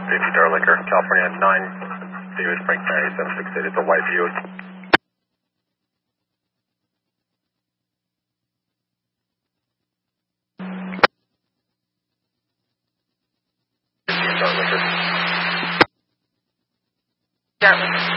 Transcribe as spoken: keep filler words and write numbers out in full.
Safety Star Liquor, California nine, David Frank Mary, seven six eight, it's a white Buick. Safety Star Liquor. Dartmouth.